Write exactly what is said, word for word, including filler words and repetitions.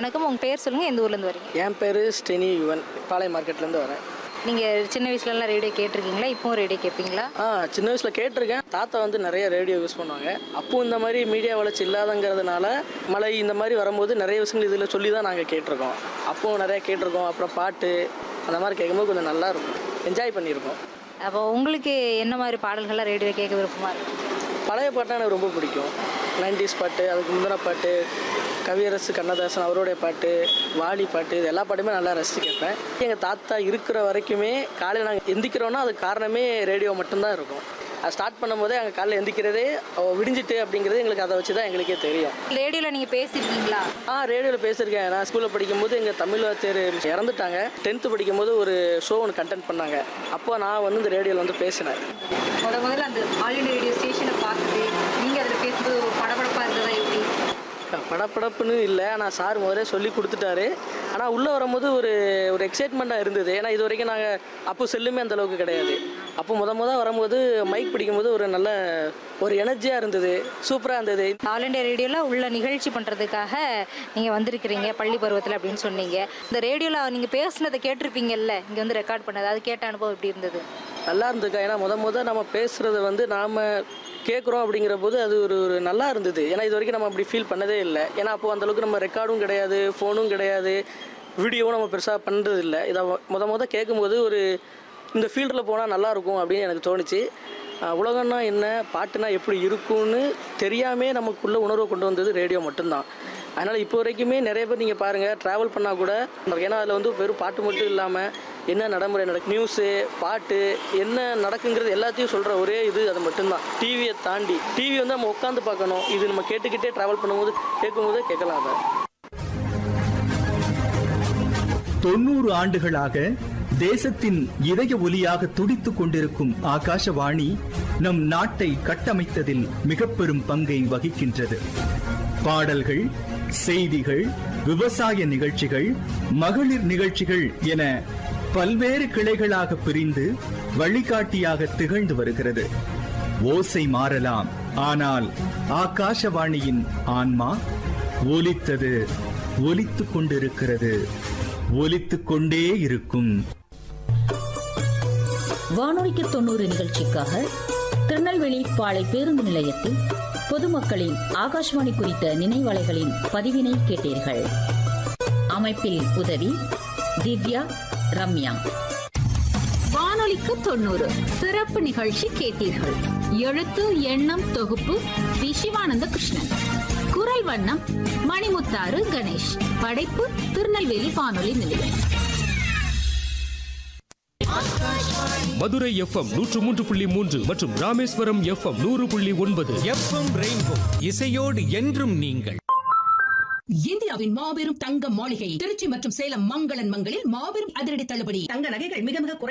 வணக்கம், உங்கள் பேர் சொல்லுங்கள், எந்த ஊர்லேருந்து வரீங்க? என் பேர் ஸ்டெனி யுவன், பாளைய மார்க்கெட்லேருந்து வரேன். நீங்கள் சின்ன வயசுலலாம் ரேடியோ கேட்டிருக்கீங்களா? இப்போவும் ரேடியோ கேட்பீங்களா? ஆ சின்ன வயசில் கேட்டிருக்கேன். தாத்தா வந்து நிறைய ரேடியோ யூஸ் பண்ணுவாங்க. அப்போது இந்த மாதிரி மீடியா வளர்ச்சி இல்லாதங்கிறதுனால மழை இந்த மாதிரி வரும்போது நிறைய விஷயங்கள் இதில் சொல்லி தான் நாங்கள் கேட்டிருக்கோம். அப்போது நிறையா கேட்டிருக்கோம். அப்புறம் பாட்டு அந்த மாதிரி கேட்கும்போது கொஞ்சம் நல்லாயிருக்கும், என்ஜாய் பண்ணியிருக்கோம். அப்போ உங்களுக்கு என்ன மாதிரி பாடல்கள்லாம் ரேடியோ கேட்க விருப்பமாக இருக்கும்? பழைய பாட்டுனா எனக்கு ரொம்ப பிடிக்கும். நைன்டிஸ் பாட்டு, அதுக்கு முந்தின பாட்டு, கவியரசு கண்ணதாசன் அவருடைய பாட்டு, வாலி பாட்டு, இது எல்லா பாட்டுமே நல்லா ரசித்து கேட்பேன். எங்கள் தாத்தா இருக்கிற வரைக்குமே காலையில் நாங்கள் எந்திக்கிறோன்னா அதுக்கு காரணமே ரேடியோ மட்டும்தான் இருக்கும். அது ஸ்டார்ட் பண்ணும்போதே அங்கே காலையில் எந்திக்கிறதே விடிஞ்சிட்டு அப்படிங்கிறது எங்களுக்கு அதை வச்சு தான் எங்களுக்கே தெரியும். ரேடியோவில் நீங்கள் பேசியிருக்கீங்களா? ஆ ரேடியோவில் பேசியிருக்கேன். நான் ஸ்கூலில் படிக்கும்போது எங்கள் தமிழ் வாத்தியார் இறந்துட்டாங்க. டென்த்து படிக்கும்போது ஒரு ஷோ ஒன்று கண்டென்ட் பண்ணாங்க. அப்போ நான் வந்து இந்த ரேடியோவில் வந்து பேசினேன். முத முதல்ல அந்த ஆல் இண்டியா ரேடியோ ஸ்டேஷனை பார்த்துட்டு நீங்கள் அதில் பேசும்போது ஒரு படபடப்பாக இருந்ததா எப்படி? படப்படப்புன்னு இல்லை, ஆனால் சார் முதலே சொல்லி கொடுத்துட்டாரு. ஆனால் உள்ளே வரும்போது ஒரு ஒரு எக்ஸைட்மெண்ட்டாக இருந்தது. ஏன்னா இது வரைக்கும் நாங்கள் அப்போ செல்லுமே அந்தளவுக்கு கிடையாது. அப்போ முத முத வரும்போது மைக் பிடிக்கும்போது ஒரு நல்ல ஒரு எனர்ஜியாக இருந்தது, சூப்பராக இருந்தது. ஆல் இண்டியா ரேடியோவில் உள்ள நிகழ்ச்சி பண்ணுறதுக்காக நீங்கள் வந்திருக்கிறீங்க பள்ளி பருவத்தில் அப்படின்னு சொன்னீங்க. இந்த ரேடியோவில் நீங்கள் பேசுனதை கேட்டிருப்பீங்கல்ல, இங்கே வந்து ரெக்கார்ட் பண்ணது, அது கேட்ட அனுபவம் எப்படி இருந்தது? நல்லா இருந்ததுக்கா. ஏன்னா முத முத நம்ம பேசுகிறத வந்து நாம் கேட்குறோம் அப்படிங்கிற போது அது ஒரு ஒரு நல்லா இருந்தது. ஏன்னா இது வரைக்கும் நம்ம அப்படி ஃபீல் பண்ணதே இல்லை. ஏன்னா அப்போது அந்தளவுக்கு நம்ம ரெக்கார்டும் கிடையாது, ஃபோனும் கிடையாது, வீடியோவும் நம்ம பெருசாக பண்ணுறது இல்லை. இதை முத முத கேட்கும்போது ஒரு இந்த ஃபீல்டில் போனால் நல்லாயிருக்கும் அப்படின்னு எனக்கு தோணுச்சு. உலகம்னா என்ன, பாட்டுனா எப்படி இருக்கும்னு தெரியாமே நமக்குள்ளே உணர்வை கொண்டு வந்தது ரேடியோ மட்டும்தான். அதனால் இப்போ வரைக்குமே நிறைய பேர் நீங்கள் பாருங்கள், ட்ராவல் பண்ணால் கூட, ஏன்னா அதில் வந்து வெறும் பாட்டு மட்டும் இல்லாமல் என்ன நடைமுறை நடக்கு, நியூஸு, பாட்டு, என்ன நடக்குங்கிறது எல்லாத்தையும் சொல்கிற ஒரே இது அது மட்டும்தான். டிவியை தாண்டி டிவி வந்து நம்ம உட்காந்து பார்க்கணும், இது நம்ம கேட்டுக்கிட்டே ட்ராவல் பண்ணும்போது கேட்கும்போதே கேட்கலாம். அதை தொண்ணூறு ஆண்டுகளாக தேசத்தின் இதய ஒலியாக துடித்துக் கொண்டிருக்கும் ஆகாஷவாணி நம் நாட்டை கட்டமைத்ததில் மிக பெரும் பங்கை வகிக்கின்றது. பாடல்கள், செய்திகள், விவசாய நிகழ்ச்சிகள், மகளிர் நிகழ்ச்சிகள் என பல்வேறு கிளைகளாக பிரிந்து வழிகாட்டியாக திகழ்ந்து வருகிறது. ஓசை மாறலாம், ஆனால் ஆகாஷவாணியின் ஆன்மா ஒலித்தது, ஒலித்துக் கொண்டிருக்கிறது, ஒலித்துக் கொண்டே இருக்கும். வானொலிக்கு தொண்ணூறு நிகழ்ச்சிக்காக திருநெல்வேலி பாளை பேருந்து நிலையத்தில் பொதுமக்களின் ஆகாஷ்வாணி குறித்த நினைவலைகளின் பதிவினை கேட்டீர்கள். அமைப்பில் உதவி திவ்யா, ரம்யா. வானொலிக்கு தொண்ணூறு சிறப்பு நிகழ்ச்சி கேட்டீர்கள். எழுத்து எண்ணம் தொகுப்பு வி சிவானந்த கிருஷ்ணன். குரல் வண்ணம் மணிமுத்தாறு கணேஷ். படைப்பு திருநெல்வேலி வானொலி நிலையம். மதுரை எஃப்எம் நூற்று மூன்று புள்ளி மூன்று மற்றும் ராமேஸ்வரம் எஃப்எம் நூறு புள்ளி ஒன்பது. எஃப்எம் ரெயின்போ, இசையோடு என்றும் நீங்கள். இந்தியாவின் மாபெரும் தங்க மாளிகை திருச்சி மற்றும் சேலம் மங்களன் மங்களில் மாபெரும் அதிரடி தள்ளுபடி. தங்க நகைகள் மிக மிக